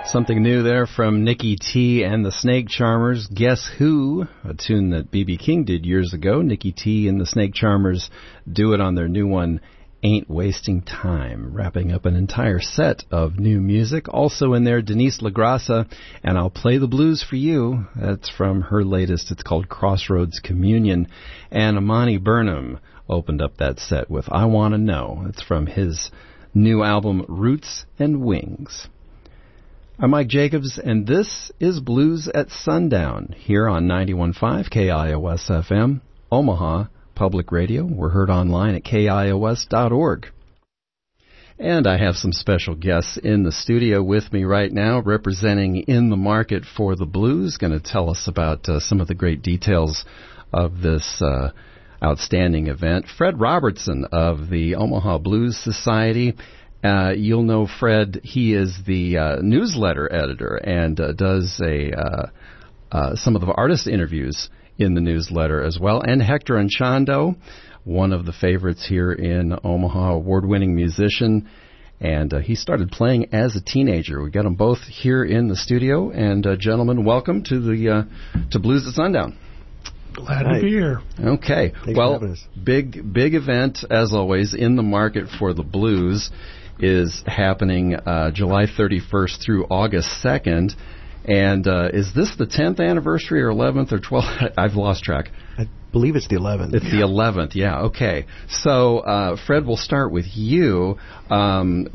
Something new there from Nikki T and the Snake Charmers. Guess Who? A tune that B.B. King did years ago. Nikki T and the Snake Charmers do it on their new one, Ain't Wasting Time. Wrapping up an entire set of new music. Also in there, Denise LaGrassa and I'll Play the Blues for You. That's from her latest. It's called Crossroads Communion. And Amani Burnham opened up that set with I Wanna Know. It's from his new album, Roots and Wings. I'm Mike Jacobs, and this is Blues at Sundown here on 91.5 KIOS-FM, Omaha Public Radio. We're heard online at KIOS.org. And I have some special guests in the studio with me right now, representing In the Market for the Blues, going to tell us about some of the great details of this outstanding event. Fred Robertson of the Omaha Blues Society. You'll know Fred. He is the newsletter editor and does some of the artist interviews in the newsletter as well. And Hector Anchondo, one of the favorites here in Omaha, award-winning musician. And he started playing as a teenager. We got them both here in the studio. And gentlemen, welcome to Blues at Sundown. Glad to be here. Okay. Thanks for having us. Big event, as always, In the Market for the Blues is happening July 31st through August 2nd. And is this the 10th anniversary or 11th or 12th? I've lost track. I believe it's the 11th. It's the 11th, yeah, okay. So, Fred, we'll start with you. Tell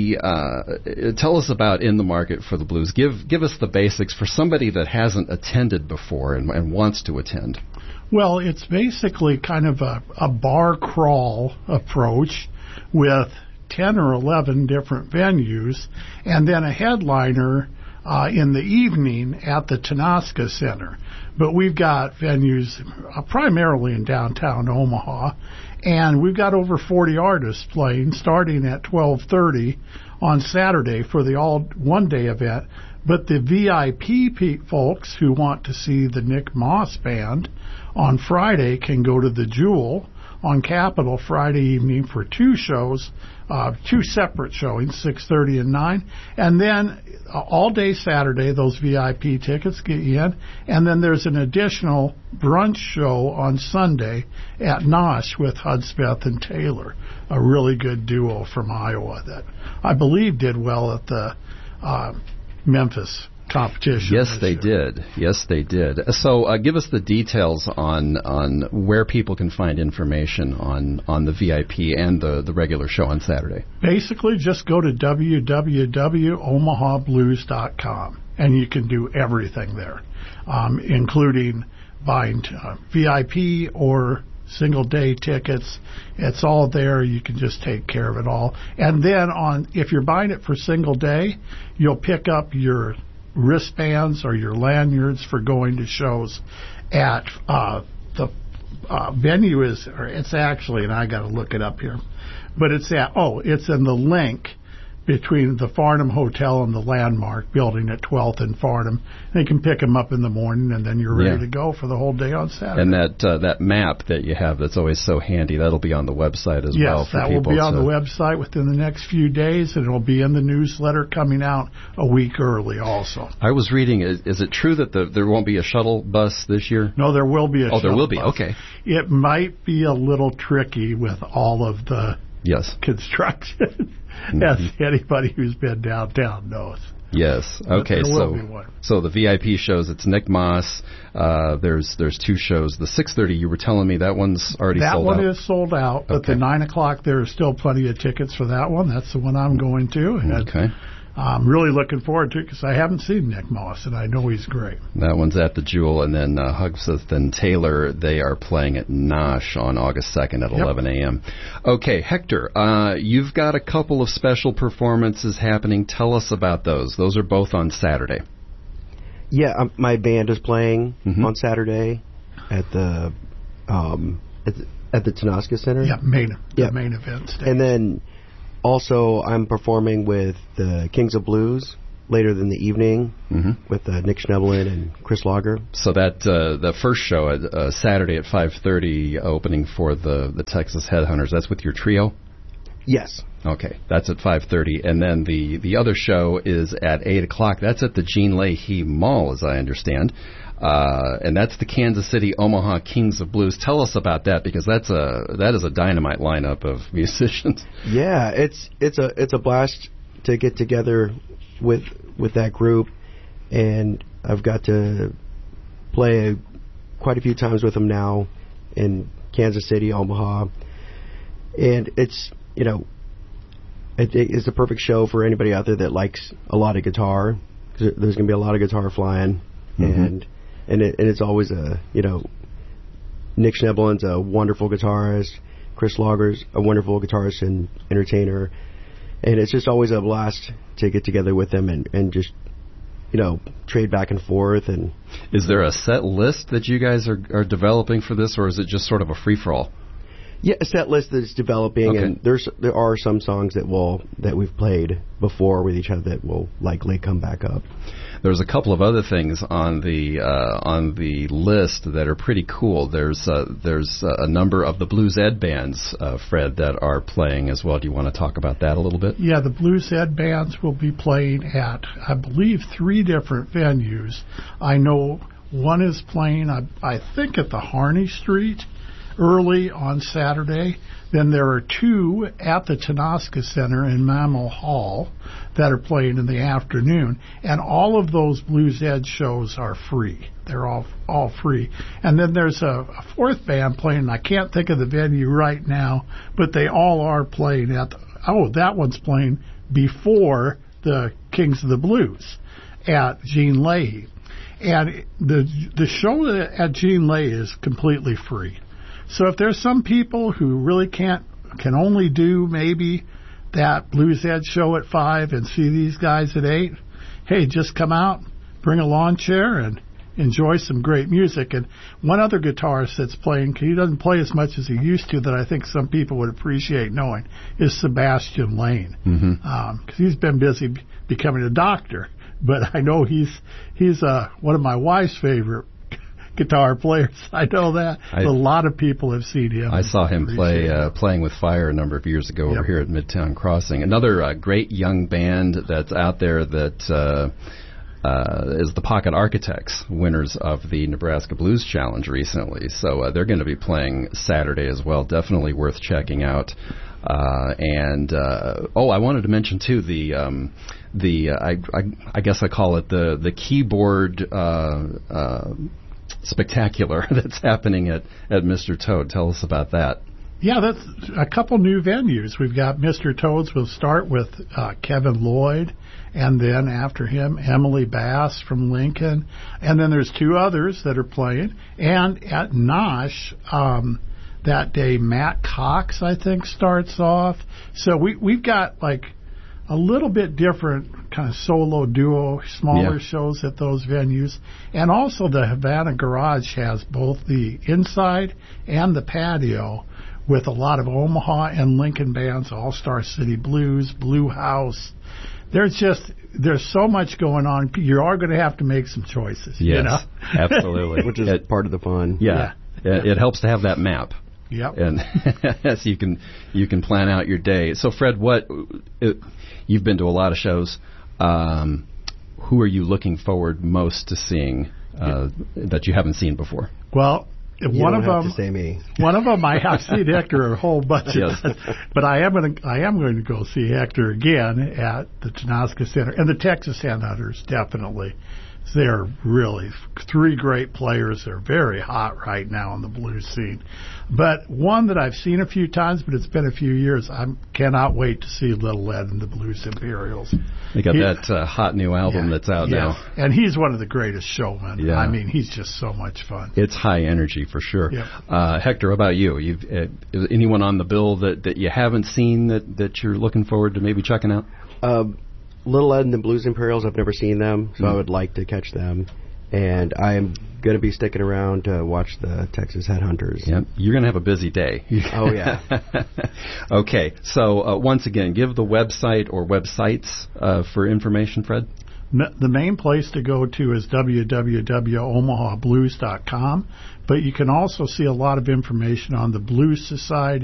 us about In the Market for the Blues. Give us the basics for somebody that hasn't attended before and wants to attend. Well, it's basically kind of a bar crawl approach with 10 or 11 different venues, and then a headliner in the evening at the Tanaska Center. But we've got venues primarily in downtown Omaha, and we've got over 40 artists playing, starting at 12:30 on Saturday for the all-one-day event. But the VIP folks who want to see the Nick Moss Band on Friday can go to the Jewel on Capitol Friday evening for two shows, two separate showings, 6:30 and 9. And then all day Saturday, those VIP tickets get you in. And then there's an additional brunch show on Sunday at Nosh with Hudspeth and Taylor, a really good duo from Iowa that I believe did well at the Memphis competition. Yes, they did. Yes, they did. So give us the details on where people can find information on the VIP and the regular show on Saturday. Basically, just go to www.omahablues.com, and you can do everything there, including buying VIP or single-day tickets. It's all there. You can just take care of it all. And then if you're buying it for single day, you'll pick up your wristbands or your lanyards for going to shows at the venue it's actually, and I got to look it up here, but it's in the link between the Farnham Hotel and the Landmark building at 12th and Farnham. They can pick them up in the morning, and then you're ready to go for the whole day on Saturday. And that map that you have that's always so handy, that'll be on the website as well. Yes, that will be on the website within the next few days, and it'll be in the newsletter coming out a week early also. I was reading, is it true that there won't be a shuttle bus this year? No, there will be a shuttle bus. Oh, there will be, okay. It might be a little tricky with all of the construction. As anybody who's been downtown knows. Yes. Okay. So the VIP shows, it's Nick Moss. There's two shows. The 6:30, you were telling me that one's already sold out. That one is sold out, but the 9 o'clock there are still plenty of tickets for that one. That's the one I'm going to. Okay. I'm really looking forward to it because I haven't seen Nick Moss, and I know he's great. That one's at the Jewel, and then Hudspeth and Taylor, they are playing at Nosh on August 2nd at 11 a.m. Okay, Hector, you've got a couple of special performances happening. Tell us about those. Those are both on Saturday. Yeah, my band is playing on Saturday at the Tanaska Center. Yeah, main event stage. And then also, I'm performing with the Kings of Blues later in the evening with Nick Schnebelin and Chris Lager. So that the first show Saturday at 5:30, opening for the Texas Headhunters. That's with your trio. Yes. Okay, that's at 5:30, and then the other show is at 8 o'clock. That's at the Gene Leahy Mall, as I understand, and that's the Kansas City Omaha Kings of Blues. Tell us about that, because that is a dynamite lineup of musicians. Yeah, it's a blast to get together with that group, and I've got to play quite a few times with them now in Kansas City, Omaha, and it's it's a perfect show for anybody out there that likes a lot of guitar. There's going to be a lot of guitar flying, and it's always Nick Schneblin's a wonderful guitarist, Chris Lager's a wonderful guitarist and entertainer, and it's just always a blast to get together with them and just trade back and forth. And is there a set list that you guys are developing for this, or is it just sort of a free for all? Yeah, a set list that's developing, okay. And there are some songs that we've played before with each other that will likely come back up. There's a couple of other things on the list that are pretty cool. There's a number of the Blues Ed bands, Fred, that are playing as well. Do you want to talk about that a little bit? Yeah, the Blues Ed bands will be playing at, I believe, 3 different venues. I know one is playing, I think, at the Harney Street early on Saturday. Then there are 2 at the Tanoska Center in Mammal Hall that are playing in the afternoon. And all of those Blues Ed shows are free. They're all free. And then there's a 4th band playing. I can't think of the venue right now, but they all are playing that one's playing before the Kings of the Blues at Gene Leahy. And the show at Gene Leahy is completely free. So if there's some people who really can only do maybe that Blues Ed show at 5 and see these guys at 8, hey, just come out, bring a lawn chair, and enjoy some great music. And one other guitarist that's playing, he doesn't play as much as he used to, that I think some people would appreciate knowing, is Sebastian Lane. Because he's been busy becoming a doctor. But I know he's one of my wife's favorite guitar players. I know that. A lot of people have seen him. I saw him playing with Fire a number of years ago over here at Midtown Crossing. Another great young band that's out there that is the Pocket Architects, winners of the Nebraska Blues Challenge recently. So they're going to be playing Saturday as well. Definitely worth checking out. I wanted to mention too I guess I call it the keyboard spectacular that's happening at Mr. Toad. Tell us about that. Yeah, that's a couple new venues. We've got Mr. Toad's. We'll start with Kevin Lloyd, and then after him, Emily Bass from Lincoln. And then there's 2 others that are playing. And at Nosh, that day, Matt Cox, I think, starts off. So we've got like a little bit different kind of solo duo, smaller shows at those venues. And also the Havana Garage has both the inside and the patio with a lot of Omaha and Lincoln bands, All-Star City Blues, Blue House. There's so much going on. You are going to have to make some choices. Yes, absolutely. Which is part of the fun. Yeah. It helps to have that map. Yep. And so you can plan out your day. So Fred, you've been to a lot of shows. Who are you looking forward most to seeing that you haven't seen before? Well, one of them. To say me. One of them, I have seen Hector a whole bunch of times, but I am going to go see Hector again at the Tanoska Center, and the Texas Headhunters definitely. They're really 3 great players. They're very hot right now on the blues scene. But one that I've seen a few times, but it's been a few years, I cannot wait to see Little Ed and the Blues Imperials. They got that hot new album that's out now. And he's one of the greatest showmen. Yeah. I mean, he's just so much fun. It's high energy for sure. Yep. Hector, how about you? Anyone on the bill that you haven't seen that you're looking forward to maybe checking out? Little Ed and the Blues Imperials, I've never seen them, so I would like to catch them. And I am going to be sticking around to watch the Texas Headhunters. Yep. You're going to have a busy day. Oh, yeah. Okay. So, once again, give the website or websites for information, Fred. The main place to go to is www.omahablues.com, but you can also see a lot of information on the Blues Society